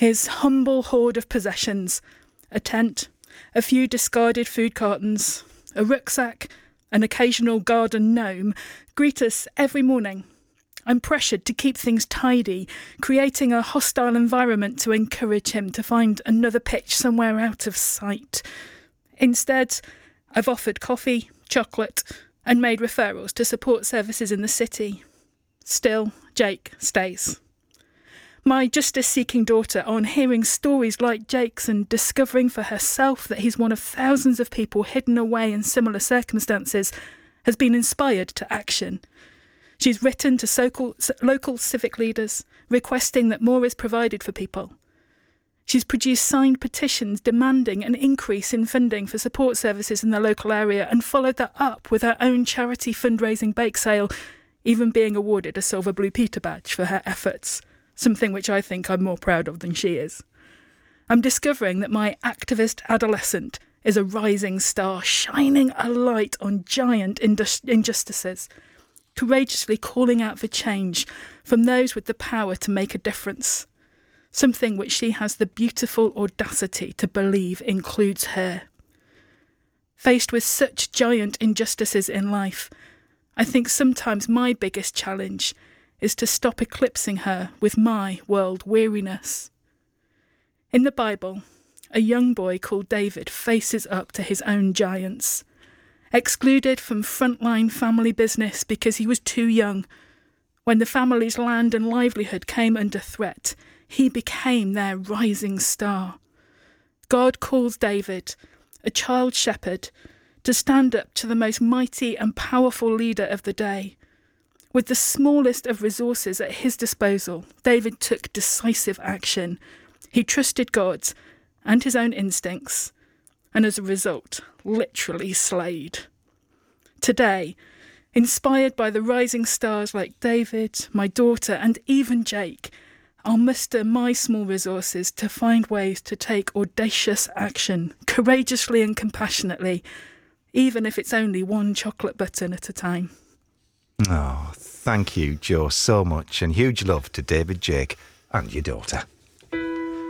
His humble hoard of possessions, a tent, a few discarded food cartons, a rucksack, an occasional garden gnome, greet us every morning. I'm pressured to keep things tidy, creating a hostile environment to encourage him to find another pitch somewhere out of sight. Instead, I've offered coffee, chocolate, and made referrals to support services in the city. Still, Jake stays. My justice-seeking daughter, on hearing stories like Jake's and discovering for herself that he's one of thousands of people hidden away in similar circumstances, has been inspired to action. She's written to local civic leaders, requesting that more is provided for people. She's produced signed petitions demanding an increase in funding for support services in the local area and followed that up with her own charity fundraising bake sale, even being awarded a Silver Blue Peter badge for her efforts, something which I think I'm more proud of than she is. I'm discovering that my activist adolescent is a rising star, shining a light on giant injustices, courageously calling out for change from those with the power to make a difference, something which she has the beautiful audacity to believe includes her. Faced with such giant injustices in life, I think sometimes my biggest challenge is to stop eclipsing her with my world weariness. In the Bible, a young boy called David faces up to his own giants. Excluded from frontline family business because he was too young, when the family's land and livelihood came under threat, he became their rising star. God calls David, a child shepherd, to stand up to the most mighty and powerful leader of the day. With the smallest of resources at his disposal, David took decisive action. He trusted God and his own instincts, and as a result, literally slayed. Today, inspired by the rising stars like David, my daughter, and even Jake, I'll muster my small resources to find ways to take audacious action, courageously and compassionately, even if it's only one chocolate button at a time. Oh, thank you, Jo, so much, and huge love to David, Jake, and your daughter.